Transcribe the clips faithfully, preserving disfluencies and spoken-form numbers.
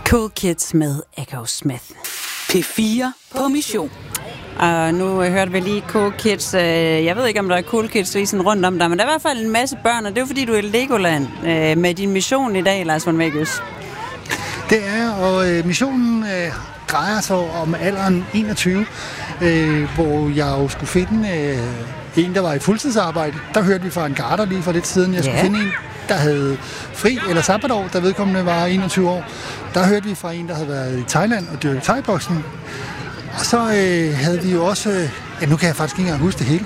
Cool Kids med Echo Smith. P fire på mission. Og nu hørte vi lige Cool Kids. Jeg ved ikke, om der er Cool Kids lige sådan rundt om dig, men der er i hvert fald en masse børn, og det er fordi, du er i Legoland med din mission i dag, Lars von Vægges. Det er, og øh, missionen øh, drejer sig om alderen enogtyve, øh, hvor jeg jo skulle finde øh, en, der var i fuldtidsarbejde. Der hørte vi fra en garter lige for lidt siden. Jeg skulle yeah. finde en, der havde fri eller sabbatår, der vedkommende var enogtyve år. Der hørte vi fra en, der havde været i Thailand og dyrket thai-boksning. Og så øh, havde vi jo også... Øh, ja, nu kan jeg faktisk ikke engang huske det hele.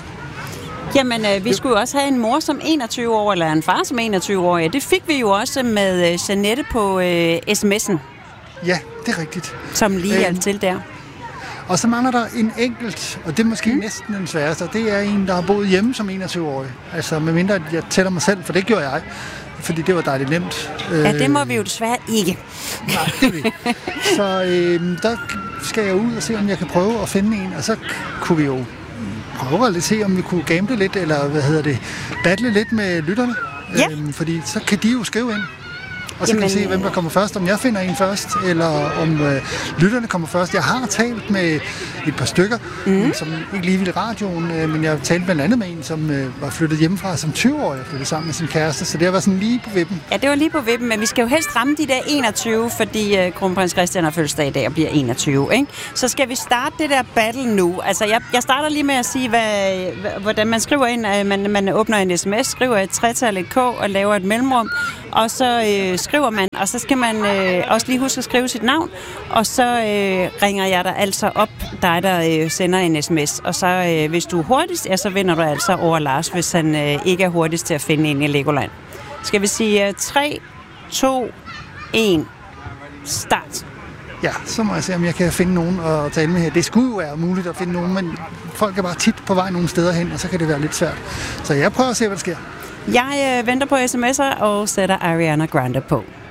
Jamen, øh, vi skulle jo også have en mor som enogtyve år, eller en far som enogtyve år. Ja, det fik vi jo også med øh, Jeanette på øh, sms'en. Ja, det er rigtigt. Som lige hjalp øh, til der. Og så mangler der en enkelt, og det er måske mm. næsten den sværeste, det er en, der har boet hjemme som enogtyve-årig. Altså, medmindre jeg tæller mig selv, for det gjorde jeg, fordi det var dejligt nemt. Ja, det må vi jo desværre ikke. Nej, det er det. Så øh, der skal jeg ud og se, om jeg kan prøve at finde en, og så kunne vi jo prøve at se, om vi kunne gamble lidt, eller hvad hedder det, battle lidt med lytterne. Ja. Øhm, fordi så kan de jo skrive ind. Og så Jamen, kan vi se, hvem der kommer først. Om jeg finder en først, eller om øh, lytterne kommer først. Jeg har talt med et par stykker, mm. som ikke lige ville i radioen, øh, men jeg har talt blandt andet med en, som øh, var flyttet hjemmefra som tyve-årig og flyttet sammen med sin kæreste. Så det var sådan lige på vippen. Ja, det var lige på vippen, men vi skal jo helst ramme de der enogtyve, fordi øh, kronprins Christian har fødselsdag i dag og bliver enogtyve, ikke? Så skal vi starte det der battle nu. Altså, jeg, jeg starter lige med at sige, hvad, hvordan man skriver ind. Øh, man, man åbner en sms, skriver et tretal, et k og laver et mellemrum, og så øh, skriver man, og så skal man øh, også lige huske at skrive sit navn, og så øh, ringer jeg dig altså op, dig der øh, sender en sms, og så øh, hvis du er hurtigst, ja, så vinder du altså over Lars, hvis han øh, ikke er hurtigst til at finde en i Legoland. Skal vi sige øh, tre, to, et, start. Ja, så må jeg se, om jeg kan finde nogen at tale med her. Det skulle jo være muligt at finde nogen, men folk er bare tit på vej nogle steder hen, og så kan det være lidt svært. Så jeg prøver at se, hvad der sker. Jeg øh, venter på sms'er og sætter Ariana Grande på.